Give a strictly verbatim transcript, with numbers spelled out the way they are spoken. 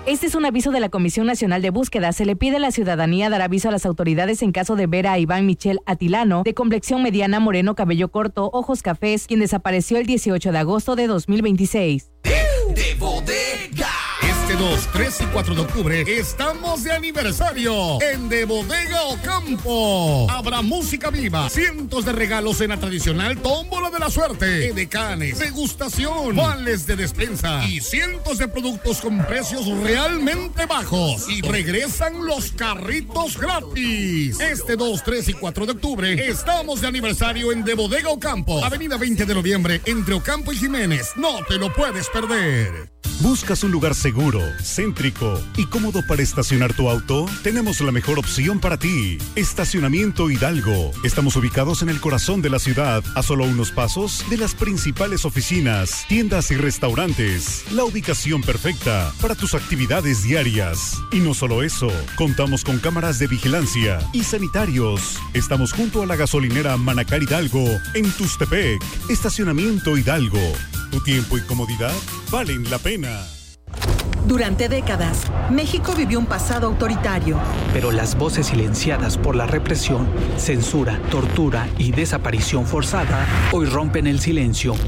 Este es un aviso de la Comisión Nacional de Búsqueda. Se le pide a la ciudadanía dar aviso a las autoridades en caso de ver a Iván Michel Atilano, de complexión mediana, moreno, cabello corto, ojos cafés, quien desapareció el dieciocho de agosto de dos mil veintiséis. De, de bodega. Este dos, tres y cuatro de octubre estamos de aniversario en De Bodega Ocampo. Habrá música viva, cientos de regalos en la tradicional tómbola de la suerte, edecanes, degustación, vales de despensa y cientos de productos con precios realmente bajos. Y regresan los carritos gratis. Este dos, tres y cuatro de octubre estamos de aniversario en De Bodega Ocampo, avenida veinte de noviembre, entre Ocampo y Jiménez. No te lo puedes perder. ¿Buscas un lugar seguro, céntrico y cómodo para estacionar tu auto? Tenemos la mejor opción para ti. Estacionamiento Hidalgo. Estamos ubicados en el corazón de la ciudad, a solo unos pasos de las principales oficinas, tiendas y restaurantes. La ubicación perfecta para tus actividades diarias. Y no solo eso, contamos con cámaras de vigilancia y sanitarios. Estamos junto a la gasolinera Manacar Hidalgo, en Tustepec. Estacionamiento Hidalgo. Tu tiempo y comodidad valen la pena. Durante décadas, México vivió un pasado autoritario. Pero las voces silenciadas por la represión, censura, tortura y desaparición forzada hoy rompen el silencio.